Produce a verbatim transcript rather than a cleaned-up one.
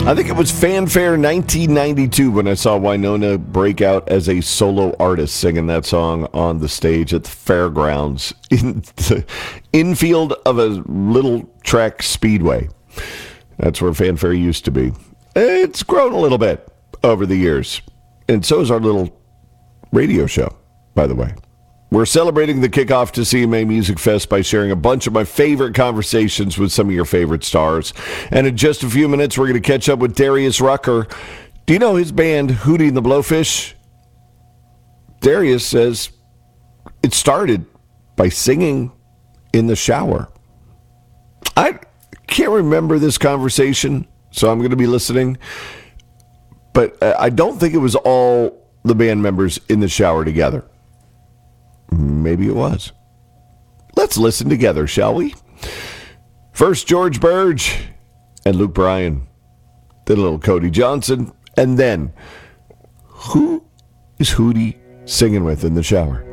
I think it was Fanfare nineteen ninety-two when I saw Wynonna break out as a solo artist singing that song on the stage at the fairgrounds in the infield of a little track speedway. That's where Fanfare used to be. It's grown a little bit over the years. And so is our little radio show, by the way. We're celebrating the kickoff to C M A Music Fest by sharing a bunch of my favorite conversations with some of your favorite stars. And in just a few minutes, we're going to catch up with Darius Rucker. Do you know his band, Hootie and the Blowfish? Darius says it started by singing in the shower. I can't remember this conversation, so I'm going to be listening. But I don't think it was all the band members in the shower together. Maybe it was. Let's listen together, shall we? First, George Burge and Luke Bryan. Then a little Cody Johnson. And then, who is Hootie singing with in the shower?